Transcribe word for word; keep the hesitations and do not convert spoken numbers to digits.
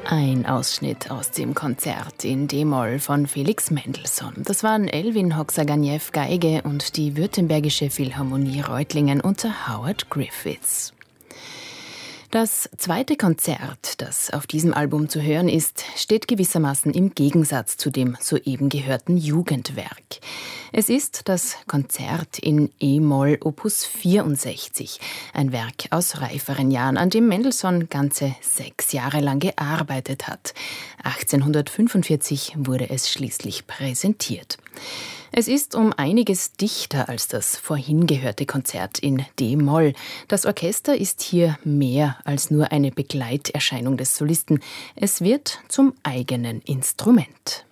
Ein Ausschnitt aus dem Konzert in D-Moll von Felix Mendelssohn. Das waren Elwin Hoxagagniew Geige und die Württembergische Philharmonie Reutlingen unter Howard Griffiths. Das zweite Konzert, das auf diesem Album zu hören ist, steht gewissermaßen im Gegensatz zu dem soeben gehörten Jugendwerk. Es ist das Konzert in E-Moll Opus vierundsechzig, ein Werk aus reiferen Jahren, an dem Mendelssohn ganze sechs Jahre lang gearbeitet hat. achtzehnhundertfünfundvierzig wurde es schließlich präsentiert. Es ist um einiges dichter als das vorhin gehörte Konzert in D-Moll. Das Orchester ist hier mehr als nur eine Begleiterscheinung des Solisten. Es wird zum eigenen Instrument.